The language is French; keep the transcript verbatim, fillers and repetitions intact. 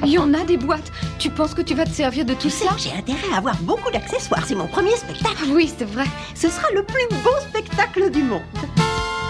Il y en a des boîtes. Tu penses que tu vas te servir de tout Tu sais, ça? j'ai intérêt à avoir beaucoup d'accessoires. C'est mon premier spectacle. Oui, c'est vrai. Ce sera le plus beau spectacle du monde.